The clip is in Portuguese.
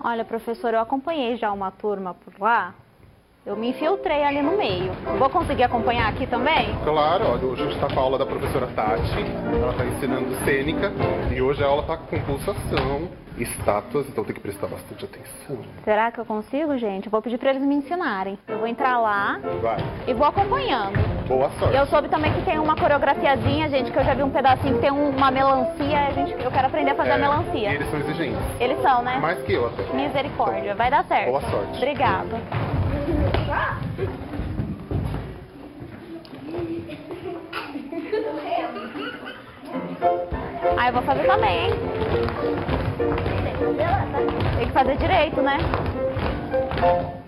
Olha, professor, eu acompanhei já uma turma por lá. Eu me infiltrei ali no meio. Vou conseguir acompanhar aqui também? Claro, olha, hoje a gente está com a aula da professora Tati. Ela está ensinando cênica e hoje a aula está com pulsação, estátuas, então tem que prestar bastante atenção. Será que eu consigo, gente? Eu vou pedir para eles me ensinarem. Eu vou entrar lá Vai. e vou acompanhando. Boa sorte. Eu soube também que tem uma coreografiazinha, gente, que eu já vi um pedacinho que tem uma melancia. Eu quero aprender a fazer a melancia. E eles são exigentes. Eles são, né? Mais que eu até. Misericórdia. Vai dar certo. Boa sorte. Obrigada. Ah, eu vou fazer também, hein? Tem que fazer direito, né?